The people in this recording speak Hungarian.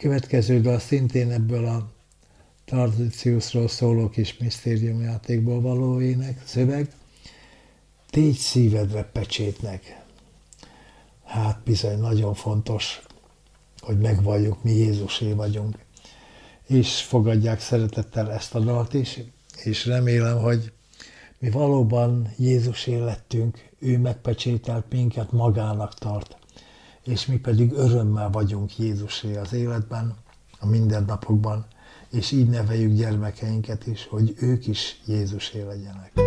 Következő dal szintén ebből a Tartitiusról szóló kis misztériumjátékból való ének, szöveg. Tégy szívedre pecsétnek. Hát bizony nagyon fontos, hogy megvalljuk, mi Jézusé vagyunk. És fogadják szeretettel ezt a dalt is, és remélem, hogy mi valóban Jézusé lettünk, ő megpecsételt minket, magának tart, és mi pedig örömmel vagyunk Jézusé az életben, a mindennapokban, és így neveljük gyermekeinket is, hogy ők is Jézusé legyenek.